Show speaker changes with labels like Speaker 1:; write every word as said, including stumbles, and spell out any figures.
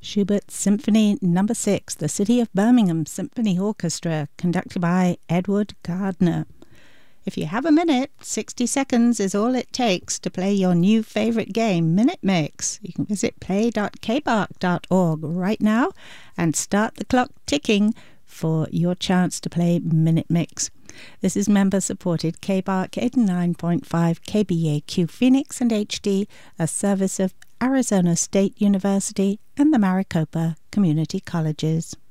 Speaker 1: Schubert Symphony Number six, the City of Birmingham Symphony Orchestra, conducted by Edward Gardner. If you have a minute, sixty seconds is all it takes to play your new favorite game, Minute Mix. You can visit play dot k bark dot org right now and start the clock ticking for your chance to play Minute Mix. This is member-supported K bark eighty-nine point five K B A Q Phoenix and H D, a service of Arizona State University and the Maricopa Community Colleges.